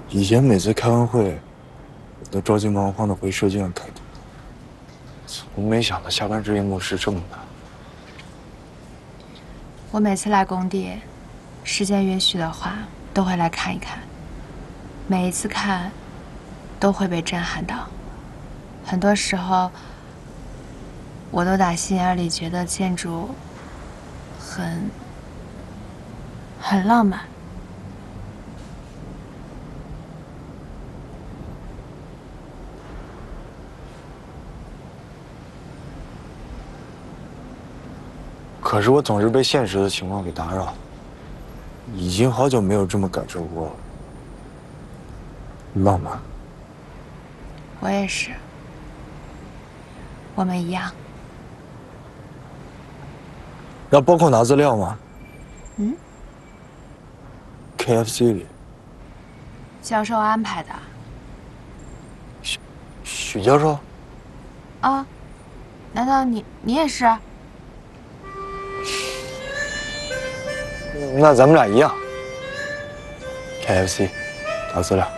以前每次开完会，我都着急忙慌的回设计院开图，从没想到下班这一幕是这么难。 我每次来工地，时间允许的话，都会来看一看。每一次看，都会被震撼到。很多时候，我都打心眼里觉得建筑很浪漫。 可是我总是被现实的情况给打扰，已经好久没有这么感受过浪漫。 我也是，我们一样。 要包括拿资料吗？ 嗯 ？KFC 里， 教授安排的。 许教授？ 啊？难道你也是？ 那咱们俩一样。KFC，找资料。